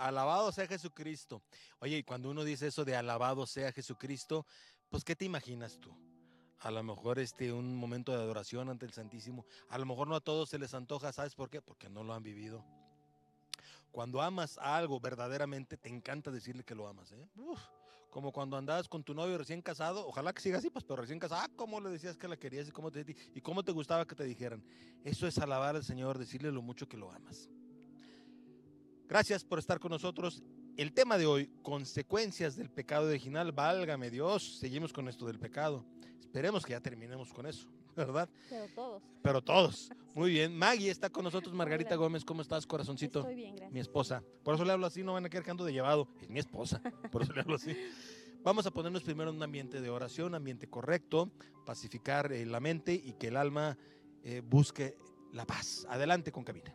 Alabado sea Jesucristo. Oye, y cuando uno dice eso de alabado sea Jesucristo, pues ¿qué te imaginas tú? A lo mejor un momento de adoración ante el Santísimo. A lo mejor no a todos se les antoja, ¿sabes por qué? Porque no lo han vivido. Cuando amas a algo verdaderamente, te encanta decirle que lo amas, ¿eh? Uf, como cuando andabas con tu novio recién casado, ojalá que siga así, pues, pero recién casado, ¿cómo le decías que la querías y cómo te gustaba que te dijeran? Eso es alabar al Señor, decirle lo mucho que lo amas. Gracias por estar con nosotros. El tema de hoy, consecuencias del pecado original, válgame Dios, seguimos con esto del pecado. Esperemos que ya terminemos con eso, ¿verdad? Pero todos. Pero todos. Muy bien. Maggie está con nosotros, Margarita Hola. Gómez, ¿cómo estás, corazoncito? Estoy bien, Mi gracias. esposa. Por eso le hablo así, no van a quedar que ando de llevado. Es mi esposa, por eso le hablo así. Vamos a ponernos primero en un ambiente de oración, ambiente correcto, pacificar la mente y que el alma busque la paz. Adelante con cabina.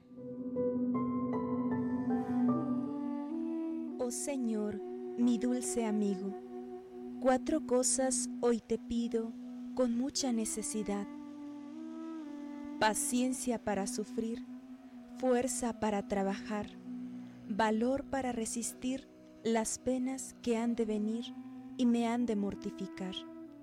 Oh Señor, mi dulce amigo, 4 cosas hoy te pido con mucha necesidad: paciencia para sufrir, fuerza para trabajar, valor para resistir las penas que han de venir y me han de mortificar,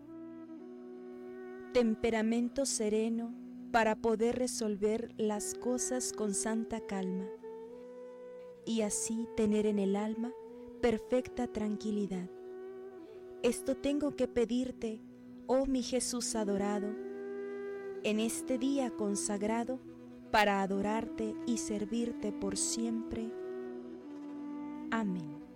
temperamento sereno para poder resolver las cosas con santa calma y así tener en el alma perfecta tranquilidad. Esto tengo que pedirte, oh mi Jesús adorado, en este día consagrado para adorarte y servirte por siempre. Amén.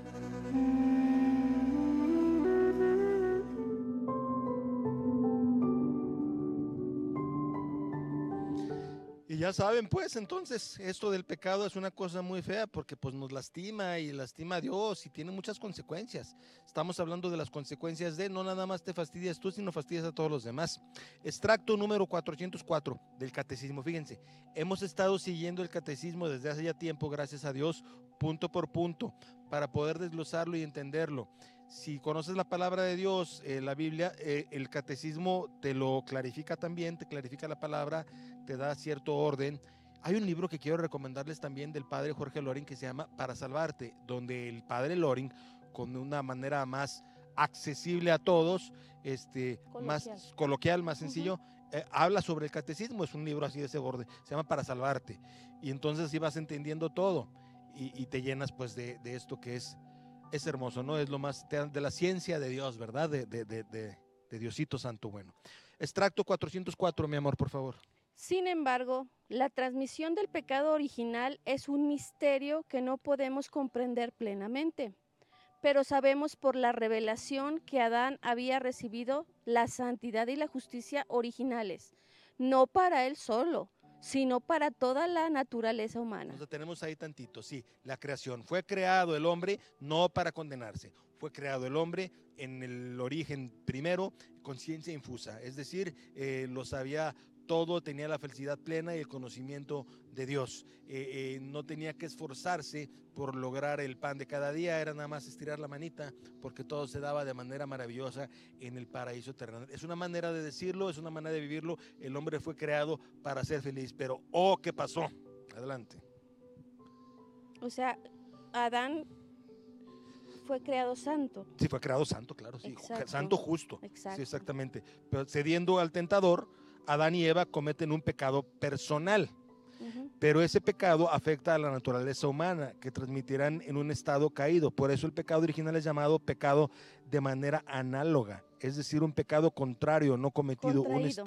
Y ya saben, pues, entonces, esto del pecado es una cosa muy fea porque pues nos lastima y lastima a Dios y tiene muchas consecuencias. Estamos hablando de las consecuencias de no nada más te fastidias tú, sino fastidias a todos los demás. Extracto número 404 del Catecismo. Fíjense, hemos estado siguiendo el Catecismo desde hace ya tiempo, gracias a Dios, punto por punto, para poder desglosarlo y entenderlo. Si conoces la palabra de Dios, la Biblia, el catecismo te lo clarifica también, te clarifica la palabra, te da cierto orden. Hay un libro que quiero recomendarles también del padre Jorge Loring que se llama Para Salvarte, donde el padre Loring, con una manera más accesible a todos, más coloquial, más sencillo, habla sobre el catecismo. Es un libro así de ese borde, se llama Para Salvarte, y entonces así vas entendiendo todo y te llenas pues de esto que es hermoso, ¿no? Es lo más de la ciencia de Dios, ¿verdad? De Diosito Santo Bueno. Extracto 404, mi amor, por favor. Sin embargo, la transmisión del pecado original es un misterio que no podemos comprender plenamente, pero sabemos por la revelación que Adán había recibido la santidad y la justicia originales, no para él solo, sino para toda la naturaleza humana. Nos detenemos ahí tantito, sí, la creación. Fue creado el hombre no para condenarse, fue creado el hombre en el origen primero, conciencia infusa, es decir, lo sabía todo, tenía la felicidad plena y el conocimiento de Dios. No tenía que esforzarse por lograr el pan de cada día, era nada más estirar la manita, porque todo se daba de manera maravillosa en el paraíso terrenal. Es una manera de decirlo, es una manera de vivirlo. El hombre fue creado para ser feliz, pero oh, ¿qué pasó? Adelante. O sea, Adán fue creado santo. Sí, fue creado santo, claro, sí. Exacto. Santo justo. Exacto. Sí, exactamente. Pero cediendo al tentador, Adán y Eva cometen un pecado personal. Pero ese pecado afecta a la naturaleza humana, que transmitirán en un estado caído. Por eso el pecado original es llamado pecado de manera análoga, es decir, un pecado contrario, no cometido,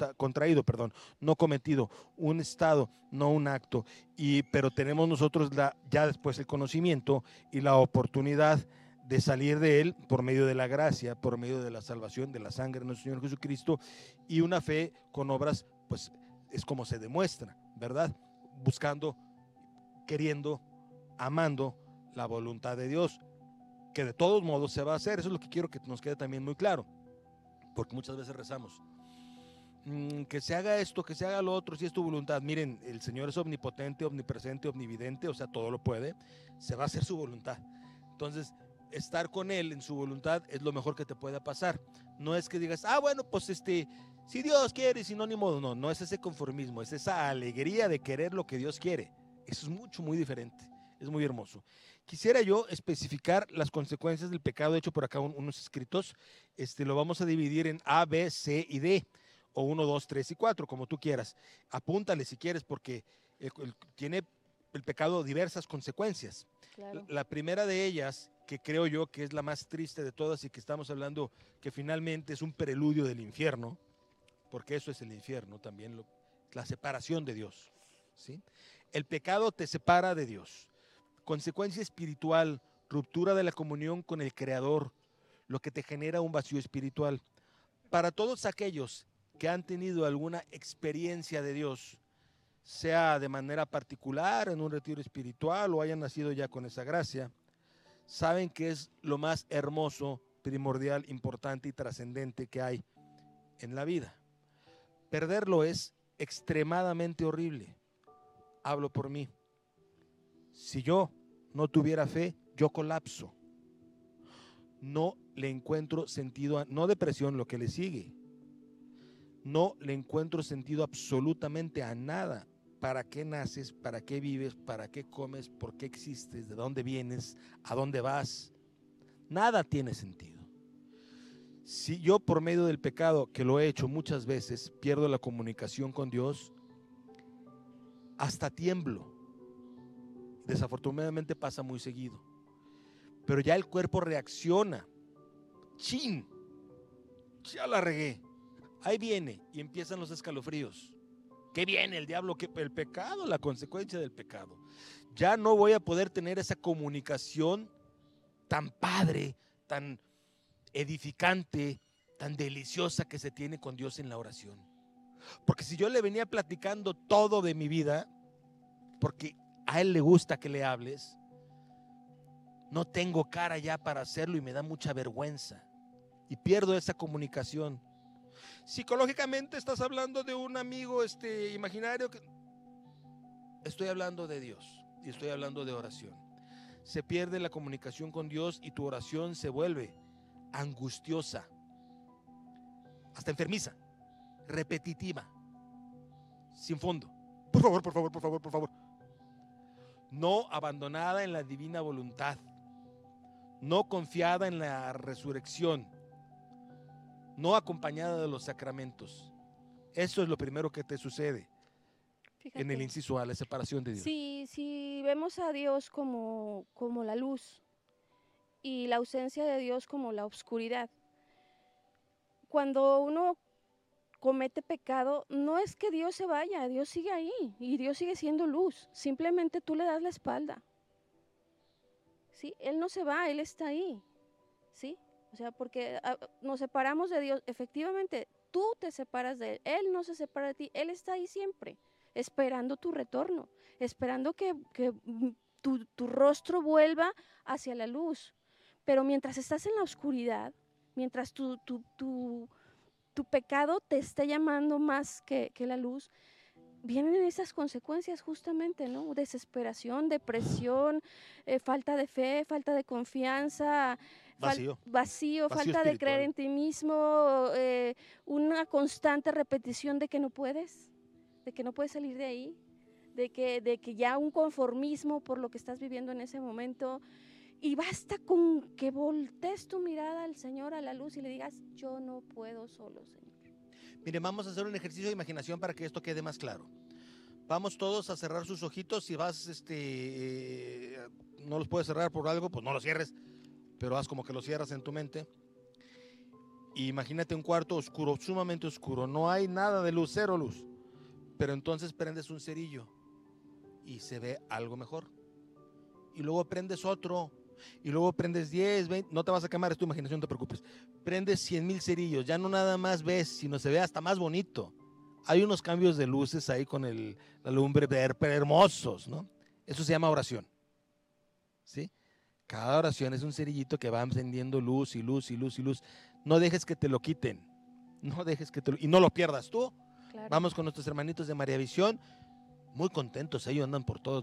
no cometido, un estado, no un acto. Pero tenemos nosotros ya después el conocimiento y la oportunidad de salir de él por medio de la gracia, por medio de la salvación, de la sangre de nuestro Señor Jesucristo, y una fe con obras, pues es como se demuestra, ¿verdad? Buscando, queriendo, amando la voluntad de Dios, que de todos modos se va a hacer. Eso es lo que quiero que nos quede también muy claro, porque muchas veces rezamos, que se haga esto, que se haga lo otro, si es tu voluntad. Miren, el Señor es omnipotente, omnipresente, omnividente, o sea, todo lo puede, se va a hacer su voluntad. Entonces, estar con Él en su voluntad es lo mejor que te pueda pasar. No es que digas, bueno, pues si Dios quiere, si no, ni modo. No es ese conformismo, es esa alegría de querer lo que Dios quiere. Eso es muy diferente. Es muy hermoso. Quisiera yo especificar las consecuencias del pecado. He hecho por acá unos escritos. Lo vamos a dividir en A, B, C y D, o 1, 2, 3 y 4, como tú quieras. Apúntale si quieres, porque tiene el pecado diversas consecuencias. Claro. La primera de ellas, que creo yo que es la más triste de todas y que estamos hablando que finalmente es un preludio del infierno, porque eso es el infierno también, la separación de Dios, ¿sí? El pecado te separa de Dios. Consecuencia espiritual, ruptura de la comunión con el Creador, lo que te genera un vacío espiritual. Para todos aquellos que han tenido alguna experiencia de Dios, sea de manera particular, en un retiro espiritual, o hayan nacido ya con esa gracia, saben que es lo más hermoso, primordial, importante y trascendente que hay en la vida. Perderlo es extremadamente horrible. Hablo por mí. Si yo no tuviera fe, yo colapso. No le encuentro sentido, no depresión, lo que le sigue. No le encuentro sentido absolutamente a nada. ¿Para qué naces? ¿Para qué vives? ¿Para qué comes? ¿Por qué existes? ¿De dónde vienes? ¿A dónde vas? Nada tiene sentido. Si yo por medio del pecado, que lo he hecho muchas veces, pierdo la comunicación con Dios, hasta tiemblo. Desafortunadamente pasa muy seguido. Pero ya el cuerpo reacciona. ¡Chin! Ya la regué. Ahí viene y empiezan los escalofríos. ¿Qué viene? El diablo, el pecado, la consecuencia del pecado. Ya no voy a poder tener esa comunicación tan padre, tan edificante, tan deliciosa que se tiene con Dios en la oración. Porque si yo le venía platicando todo de mi vida, porque a Él le gusta que le hables, no tengo cara ya para hacerlo y me da mucha vergüenza y pierdo esa comunicación. Psicológicamente estás hablando de un amigo imaginario. Estoy hablando de Dios y estoy hablando de oración. Se pierde la comunicación con Dios y tu oración se vuelve angustiosa, hasta enfermiza, repetitiva, sin fondo. Por favor, por favor, por favor, por favor. No abandonada en la divina voluntad, no confiada en la resurrección, no acompañada de los sacramentos. Eso es lo primero que te sucede. Fíjate. En el inciso A, la separación de Dios. Si vemos a Dios como la luz y la ausencia de Dios como la oscuridad, cuando uno comete pecado, no es que Dios se vaya, Dios sigue ahí y Dios sigue siendo luz, simplemente tú le das la espalda, ¿sí? Él no se va, Él está ahí, ¿sí? O sea, porque nos separamos de Dios, efectivamente, tú te separas de Él, Él no se separa de ti, Él está ahí siempre, esperando tu retorno, esperando que tu rostro vuelva hacia la luz, pero mientras estás en la oscuridad, mientras tu pecado te está llamando más que la luz, vienen esas consecuencias justamente, ¿no? Desesperación, depresión, falta de fe, falta de confianza, vacío, falta de creer en ti mismo, una constante repetición de que no puedes salir de ahí, de que ya un conformismo por lo que estás viviendo en ese momento. Y basta con que voltees tu mirada al Señor, a la luz, y le digas, yo no puedo solo, Señor. Mire, vamos a hacer un ejercicio de imaginación para que esto quede más claro. Vamos todos a cerrar sus ojitos. Si vas, no los puedes cerrar por algo, pues no los cierres, pero haz como que los cierras en tu mente. Y imagínate un cuarto oscuro, sumamente oscuro. No hay nada de luz, cero luz. Pero entonces prendes un cerillo y se ve algo mejor. Y luego prendes otro. Y luego prendes 10, 20, no te vas a quemar, es tu imaginación, no te preocupes. Prendes 100,000 cerillos, ya no nada más ves, sino se ve hasta más bonito. Hay unos cambios de luces ahí con la lumbre, pero hermosos, ¿no? Eso se llama oración, ¿sí? Cada oración es un cerillito que va encendiendo luz y luz y luz y luz. No dejes que te lo quiten, y no lo pierdas tú. Claro. Vamos con nuestros hermanitos de María Visión, muy contentos, ellos andan por todos